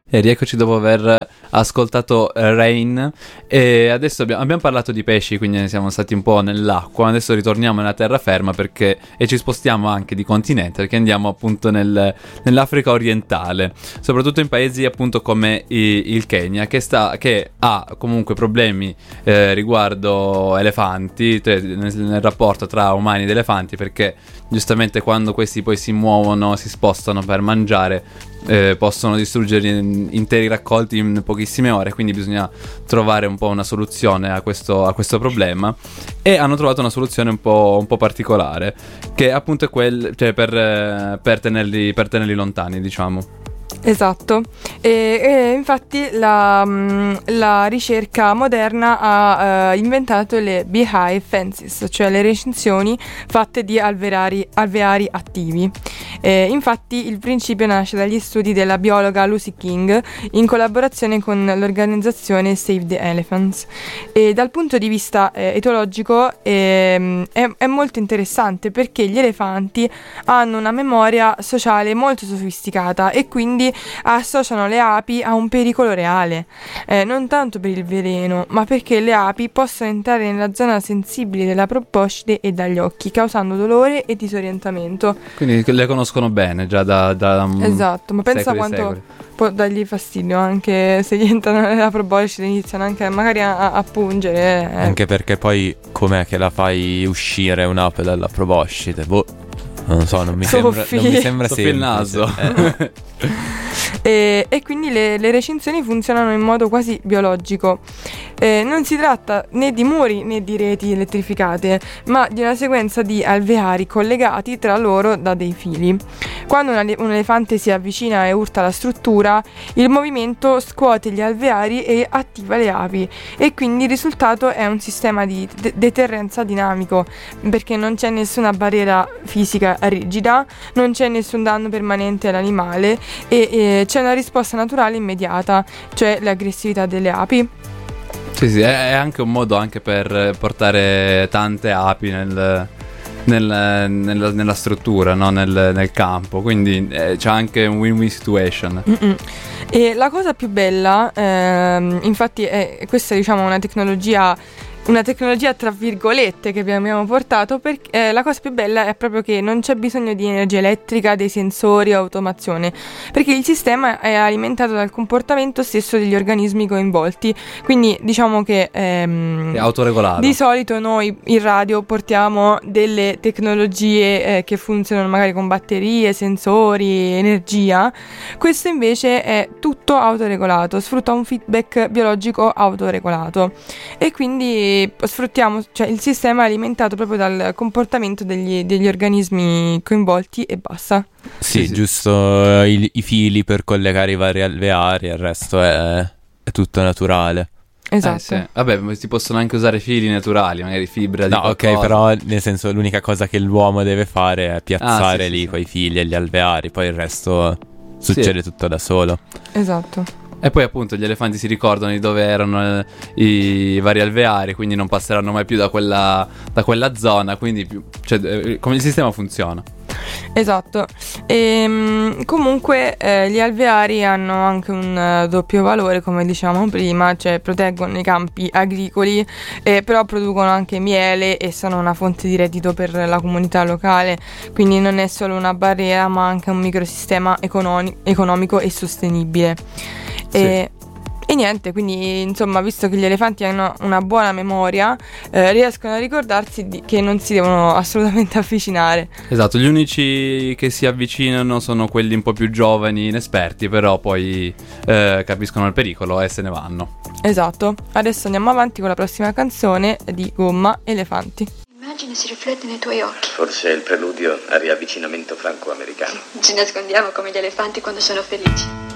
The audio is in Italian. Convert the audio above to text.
E rieccoci dopo aver ascoltato Rain e adesso abbiamo parlato di pesci, quindi siamo stati un po' nell'acqua, adesso ritorniamo nella terraferma e ci spostiamo anche di continente perché andiamo appunto nell'Africa orientale, soprattutto in paesi appunto come il Kenya che ha comunque problemi riguardo elefanti, nel rapporto tra umani ed elefanti, perché giustamente quando questi poi si muovono, si spostano per mangiare, possono distruggere interi raccolti in pochissime ore, quindi bisogna trovare un po' una soluzione a questo problema, e hanno trovato una soluzione un po' particolare, che appunto è per tenerli lontani, diciamo. Esatto, e infatti la ricerca moderna ha inventato le beehive fences, cioè le recinzioni fatte di alveari attivi. Infatti il principio nasce dagli studi della biologa Lucy King in collaborazione con l'organizzazione Save the Elephants, e dal punto di vista etologico è molto interessante perché gli elefanti hanno una memoria sociale molto sofisticata e quindi associano le api a un pericolo reale, non tanto per il veleno, ma perché le api possono entrare nella zona sensibile della proboscide e dagli occhi, causando dolore e disorientamento. Quindi le conoscono bene già da esatto, ma pensa quanto può dargli fastidio anche se gli entrano nella proboscide, iniziano anche magari a pungere. Anche perché poi com'è che la fai uscire un'ape dalla proboscide? Non so, non mi sembra semplice. Il naso. E quindi le recinzioni funzionano in modo quasi biologico. Non si tratta né di muri né di reti elettrificate, ma di una sequenza di alveari collegati tra loro da dei fili. Quando un elefante si avvicina e urta la struttura, il movimento scuote gli alveari e attiva le api, e quindi il risultato è un sistema di deterrenza dinamico, perché non c'è nessuna barriera fisica rigida, non c'è nessun danno permanente all'animale e c'è una risposta naturale immediata, cioè l'aggressività delle api. Sì, è anche un modo anche per portare tante api nella struttura, no? nel campo, quindi c'è anche un win-win situation. E la cosa più bella, infatti questa diciamo una tecnologia tra virgolette che abbiamo portato, perché la cosa più bella è proprio che non c'è bisogno di energia elettrica, dei sensori o automazione, perché il sistema è alimentato dal comportamento stesso degli organismi coinvolti, quindi diciamo che è autoregolato. Di solito noi in radio portiamo delle tecnologie che funzionano magari con batterie, sensori, energia. Questo invece è tutto autoregolato, sfrutta un feedback biologico autoregolato, e quindi sfruttiamo, cioè il sistema è alimentato proprio dal comportamento degli organismi coinvolti e basta. Sì. Giusto i fili per collegare i vari alveari, il resto è tutto naturale. Esatto. Sì. Vabbè, si possono anche usare fili naturali, magari fibra di qualcosa. Ok, però nel senso l'unica cosa che l'uomo deve fare è piazzare lì quei fili e gli alveari, poi il resto succede tutto da solo. Esatto. E poi appunto gli elefanti si ricordano di dove erano i vari alveari, quindi non passeranno mai più da quella zona, quindi come il sistema funziona. Esatto. Comunque gli alveari hanno anche un doppio valore, come dicevamo prima, cioè proteggono i campi agricoli, però producono anche miele e sono una fonte di reddito per la comunità locale, quindi non è solo una barriera ma anche un microsistema economico e sostenibile. E niente, quindi insomma, visto che gli elefanti hanno una buona memoria, riescono a ricordarsi che non si devono assolutamente avvicinare. Esatto, gli unici che si avvicinano sono quelli un po' più giovani, inesperti, però poi capiscono il pericolo e se ne vanno. Esatto, adesso andiamo avanti con la prossima canzone di Gomma Elefanti. L'immagine si riflette nei tuoi occhi. Forse è il preludio al riavvicinamento franco-americano. Ci nascondiamo come gli elefanti quando sono felici.